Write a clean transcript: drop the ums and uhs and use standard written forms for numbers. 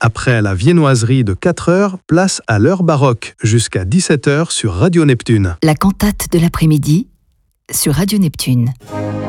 Après la viennoiserie de 4 heures, place à l'heure baroque, jusqu'à 17 heures sur Radio Neptune. La cantate de l'après-midi sur Radio Neptune.